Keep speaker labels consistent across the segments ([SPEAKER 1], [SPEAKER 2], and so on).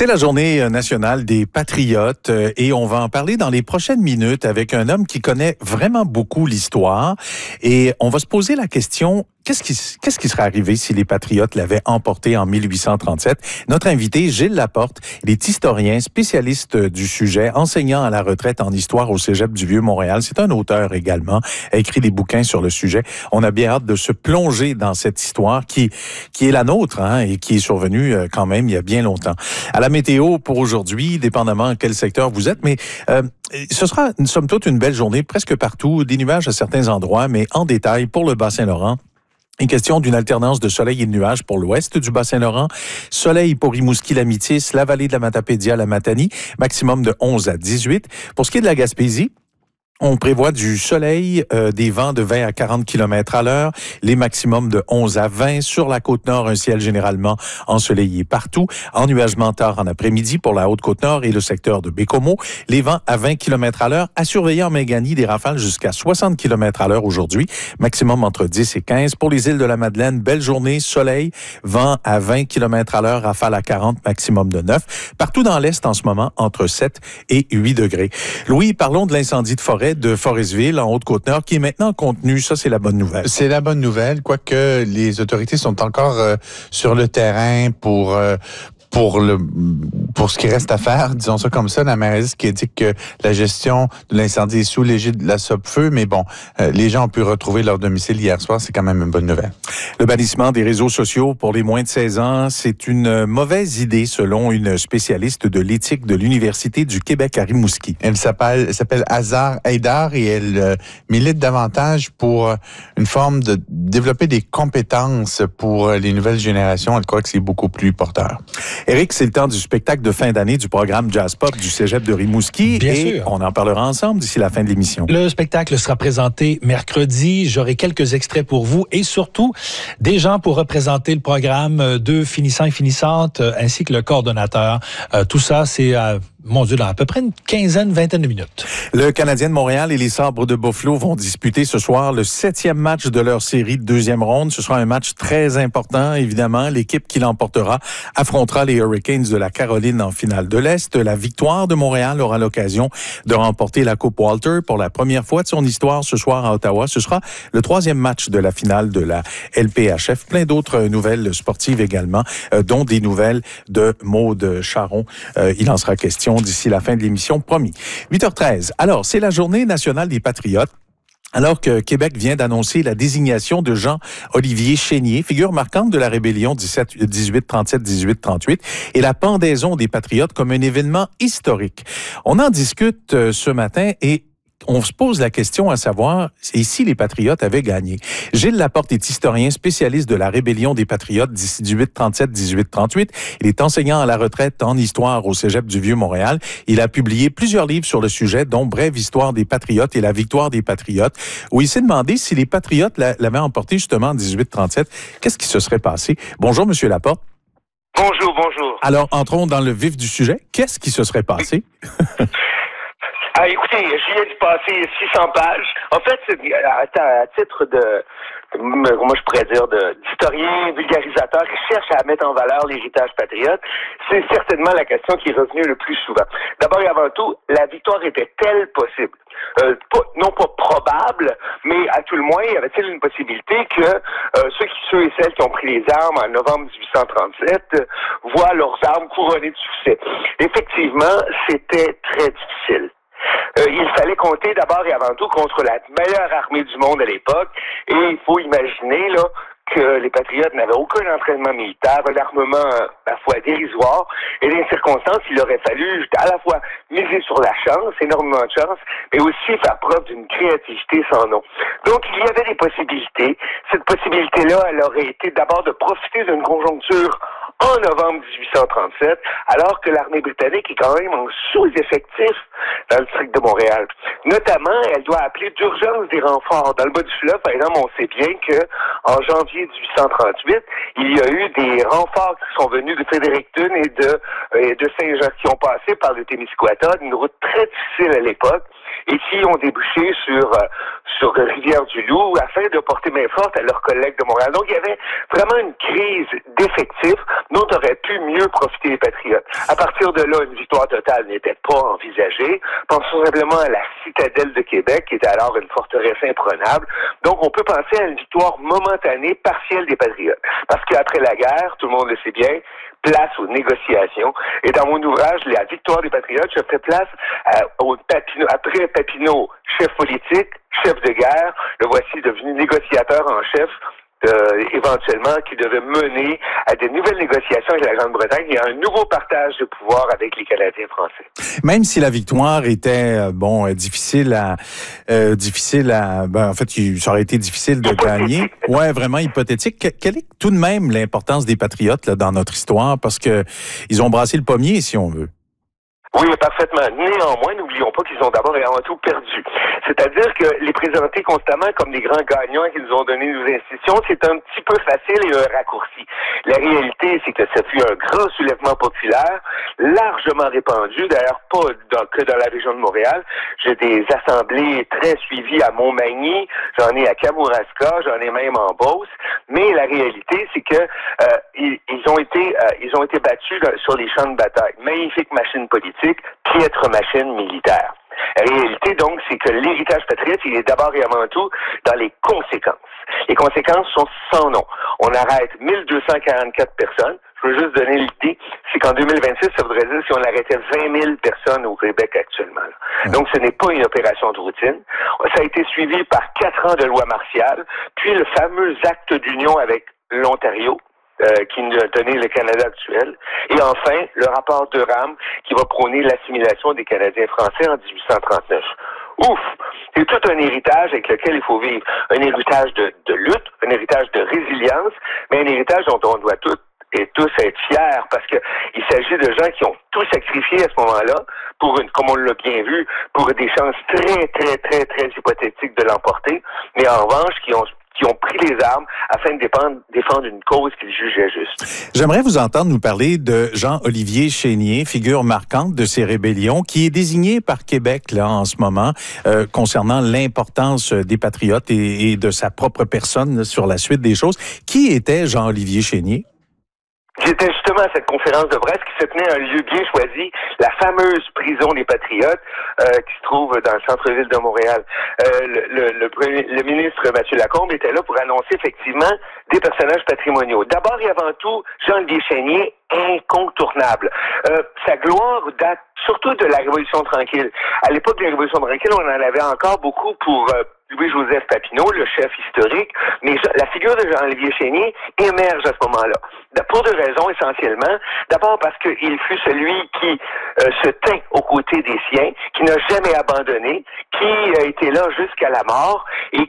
[SPEAKER 1] C'est la journée nationale des patriotes et on va en parler dans les prochaines minutes avec un homme qui connaît vraiment beaucoup l'histoire et on va se poser la question, qu'est-ce qui serait arrivé si les patriotes l'avaient emporté en 1837? Notre invité, Gilles Laporte, il est historien, spécialiste du sujet, enseignant à la retraite en histoire au Cégep du Vieux-Montréal. C'est un auteur également, a écrit des bouquins sur le sujet. On a bien hâte de se plonger dans cette histoire qui est la nôtre et qui est survenue quand même il y a bien longtemps. À la météo pour aujourd'hui, dépendamment quel secteur vous êtes, mais ce sera, somme toute, une belle journée presque partout, des nuages à certains endroits, mais en détail pour le Bas-Saint-Laurent. Une question d'une alternance de soleil et de nuages pour l'ouest du Bas-Saint-Laurent. Soleil pour Rimouski, la Métis, la vallée de la Matapédia, la Matanie, maximum de 11 à 18. Pour ce qui est de la Gaspésie, on prévoit du soleil, des vents de 20 à 40 km à l'heure, les maximums de 11 à 20. Sur la Côte-Nord, un ciel généralement ensoleillé partout. Ennuagement tard en après-midi pour la Haute-Côte-Nord et le secteur de Bécomo. Les vents à 20 km à l'heure. À surveiller en Méganie, des rafales jusqu'à 60 km à l'heure aujourd'hui. Maximum entre 10 et 15. Pour les îles de la Madeleine, belle journée, soleil, vent à 20 km à l'heure, rafale à 40, maximum de 9. Partout dans l'Est en ce moment, entre 7 et 8 degrés. Louis, parlons de l'incendie de forêt de Forestville, en Haute-Côte-Nord, qui est maintenant contenu. Ça, c'est la bonne nouvelle.
[SPEAKER 2] C'est la bonne nouvelle, quoique les autorités sont encore sur le terrain pour ce qui reste à faire, disons ça comme ça. La mairesse qui a dit que la gestion de l'incendie est sous l'égide de la Sopfeu, mais bon, les gens ont pu retrouver leur domicile hier soir, c'est quand même une bonne nouvelle.
[SPEAKER 1] Le bannissement des réseaux sociaux pour les moins de 16 ans, c'est une mauvaise idée selon une spécialiste de l'éthique de l'Université du Québec à Rimouski.
[SPEAKER 2] Elle s'appelle Azar Haïdar et elle milite davantage pour une forme de développer des compétences pour les nouvelles générations. Elle croit que c'est beaucoup plus porteur.
[SPEAKER 1] Éric, c'est le temps du spectacle de fin d'année du programme Jazz Pop du Cégep de Rimouski.
[SPEAKER 3] Bien
[SPEAKER 1] et
[SPEAKER 3] sûr.
[SPEAKER 1] On en parlera ensemble d'ici la fin de l'émission.
[SPEAKER 3] Le spectacle sera présenté mercredi. J'aurai quelques extraits pour vous et surtout des gens pour représenter le programme, deux finissants et finissantes, ainsi que le coordonnateur. Tout ça, c'est mon Dieu, dans à peu près une vingtaine de minutes.
[SPEAKER 1] Le Canadien de Montréal et les Sabres de Buffalo vont disputer ce soir le 7e match de leur série de deuxième ronde. Ce sera un match très important, évidemment. L'équipe qui l'emportera affrontera les Hurricanes de la Caroline en finale de l'Est. La victoire de Montréal aura l'occasion de remporter la Coupe Walter pour la première fois de son histoire ce soir à Ottawa. Ce sera le 3e match de la finale de la LPHF. Plein d'autres nouvelles sportives également, dont des nouvelles de Maude Charron. Il en sera question d'ici la fin de l'émission, promis. 8h13. Alors, c'est la journée nationale des patriotes. Alors que Québec vient d'annoncer la désignation de Jean-Olivier Chénier, figure marquante de la rébellion 1837-1838, et la pendaison des patriotes comme un événement historique. On en discute ce matin et on se pose la question à savoir et si les patriotes avaient gagné. Gilles Laporte est historien spécialiste de la rébellion des patriotes 1837-1838. Il est enseignant à la retraite en histoire au Cégep du Vieux-Montréal. Il a publié plusieurs livres sur le sujet, dont Brève histoire des patriotes et la victoire des patriotes, où il s'est demandé si les patriotes l'avaient emporté justement en 1837, qu'est-ce qui se serait passé? Bonjour, Monsieur Laporte.
[SPEAKER 4] Bonjour, bonjour.
[SPEAKER 1] Alors, entrons dans le vif du sujet. Qu'est-ce qui se serait passé?
[SPEAKER 4] Écoutez, je viens de passer 600 pages. En fait, c'est à titre de, comment je pourrais dire, d'historien, vulgarisateur qui cherche à mettre en valeur l'héritage patriote, c'est certainement la question qui est revenue le plus souvent. D'abord et avant tout, la victoire était-elle possible? Non pas probable, mais à tout le moins, y avait-il une possibilité que ceux et celles qui ont pris les armes en novembre 1837 voient leurs armes couronnées de succès? Effectivement, c'était très difficile. Il fallait compter d'abord et avant tout contre la meilleure armée du monde à l'époque, et il faut imaginer là que les patriotes n'avaient aucun entraînement militaire, un armement à la fois dérisoire, et dans les circonstances, il aurait fallu à la fois miser sur la chance, énormément de chance, mais aussi faire preuve d'une créativité sans nom. Donc, il y avait des possibilités. Cette possibilité-là, elle aurait été d'abord de profiter d'une conjoncture en novembre 1837, alors que l'armée britannique est quand même en sous-effectif dans le district de Montréal. Notamment, elle doit appeler d'urgence des renforts. Dans le bas du fleuve, par exemple, on sait bien que en janvier 1838, il y a eu des renforts qui sont venus de Fredericton et de Saint-Jean, qui ont passé par le Témiscouata, une route très difficile à l'époque, et qui ont débouché sur sur Rivière-du-Loup afin de porter main forte à leurs collègues de Montréal. Donc, il y avait vraiment une crise d'effectifs dont auraient pu mieux profiter les Patriotes. À partir de là, une victoire totale n'était pas envisagée. Pensons simplement à la citadelle de Québec, qui était alors une forteresse imprenable. Donc, on peut penser à une victoire momentanée, partielle des Patriotes. Parce qu'après la guerre, tout le monde le sait bien, place aux négociations. Et dans mon ouvrage, La victoire des Patriotes, je fais place après Papineau, chef politique, chef de guerre, le voici devenu négociateur en chef, éventuellement, qui devait mener à des nouvelles négociations avec la Grande-Bretagne et à un nouveau partage de pouvoir avec les Canadiens français.
[SPEAKER 1] Même si la victoire était, difficile à, en fait, ça aurait été difficile de gagner. Ouais, vraiment hypothétique. Quelle est tout de même l'importance des Patriotes, là, dans notre histoire? Parce que ils ont brassé le pommier, si on veut.
[SPEAKER 4] Oui, parfaitement. Néanmoins, n'oublions pas qu'ils ont d'abord et avant tout perdu. C'est-à-dire que les présenter constamment comme des grands gagnants qu'ils nous ont donné nos institutions, c'est un petit peu facile et un raccourci. La réalité, c'est que ça fut un grand soulèvement populaire, largement répandu, d'ailleurs pas que dans la région de Montréal. J'ai des assemblées très suivies à Montmagny, j'en ai à Kamouraska, j'en ai même en Beauce, mais la réalité, c'est que ils ont été battus sur les champs de bataille. Magnifique machine politique, piètre machine militaire. La réalité, donc, c'est que l'héritage patriote, il est d'abord et avant tout dans les conséquences. Les conséquences sont sans nom. On arrête 1244 personnes. Je veux juste donner l'idée, c'est qu'en 2026, ça voudrait dire si on arrêtait 20 000 personnes au Québec actuellement. Donc, ce n'est pas une opération de routine. Ça a été suivi par 4 ans de loi martiale, puis le fameux acte d'union avec l'Ontario, qui nous a donné le Canada actuel. Et enfin, le rapport Durham qui va prôner l'assimilation des Canadiens français en 1839. Ouf! C'est tout un héritage avec lequel il faut vivre. Un héritage de lutte, un héritage de résilience, mais un héritage dont on doit tous être fiers parce que il s'agit de gens qui ont tout sacrifié à ce moment-là pour comme on l'a bien vu, pour des chances très, très, très, très hypothétiques de l'emporter, mais en revanche, qui ont pris les armes afin de défendre une cause qu'ils jugeaient juste.
[SPEAKER 1] J'aimerais vous entendre nous parler de Jean-Olivier Chénier, figure marquante de ces rébellions, qui est désigné par Québec là en ce moment concernant l'importance des Patriotes et de sa propre personne là, sur la suite des choses. Qui était Jean-Olivier Chénier?
[SPEAKER 4] J'étais justement à cette conférence de presse qui se tenait à un lieu bien choisi, la fameuse prison des Patriotes, qui se trouve dans le centre-ville de Montréal. Le ministre Mathieu Lacombe était là pour annoncer effectivement des personnages patrimoniaux. D'abord et avant tout, Jean-Olivier Chénier, incontournable. Sa gloire date surtout de la Révolution tranquille. À l'époque de la Révolution tranquille, on en avait encore beaucoup pour Louis-Joseph Papineau, le chef historique, mais la figure de Jean-Olivier Chénier émerge à ce moment-là. Pour deux raisons essentiellement. D'abord parce qu'il fut celui qui se tint aux côtés des siens, qui n'a jamais abandonné, qui a été là jusqu'à la mort et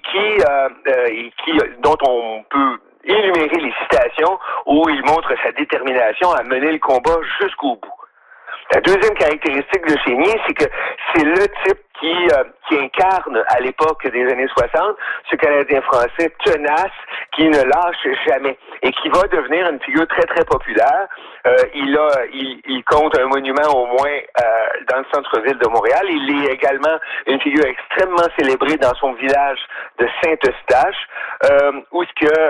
[SPEAKER 4] dont on peut énumérer les citations où il montre sa détermination à mener le combat jusqu'au bout. La deuxième caractéristique de Chénier, c'est que c'est le type qui incarne à l'époque des années 60 ce Canadien français tenace qui ne lâche jamais et qui va devenir une figure très très populaire. Il compte un monument au moins dans le centre-ville de Montréal. Il est également une figure extrêmement célébrée dans son village de Saint-Eustache, où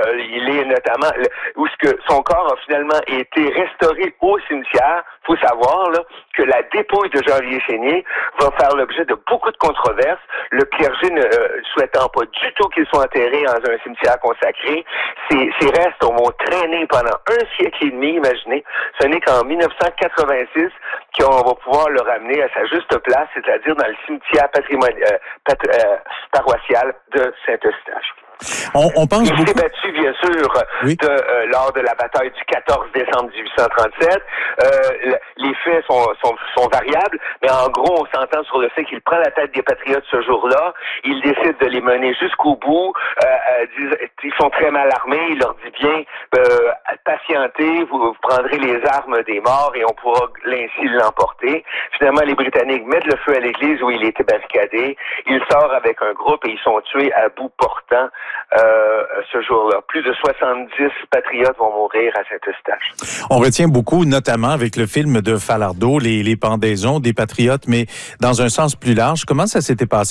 [SPEAKER 4] son corps a finalement été restauré au cimetière. Faut savoir là que la dépouille de Jean-Olivier Chénier va faire l'objet de beaucoup de controverses. Le clergé ne souhaitant pas du tout qu'ils soient enterrés dans un cimetière consacré. Ces restes vont traîner pendant un siècle et demi, imaginez. Ce n'est qu'en 1986 qu'on va pouvoir le ramener à sa juste place, c'est-à-dire dans le cimetière paroissial de Saint-Eustache.
[SPEAKER 1] On pense
[SPEAKER 4] il s'est battu, bien sûr, oui, lors de la bataille du 14 décembre 1837. Les faits sont variables, mais en gros, on s'entend sur le fait qu'il prend la tête des Patriotes ce jour-là. Il décide de les mener jusqu'au bout. Ils sont très mal armés. Il leur dit bien, patientez, vous prendrez les armes des morts et on pourra ainsi l'emporter. Finalement, les Britanniques mettent le feu à l'église où il était barricadé. Il sort avec un groupe et ils sont tués à bout portant. Ce jour-là. Plus de 70 patriotes vont mourir à Saint-Eustache.
[SPEAKER 1] On retient beaucoup, notamment avec le film de Falardeau, les pendaisons des patriotes, mais dans un sens plus large. Comment ça s'était passé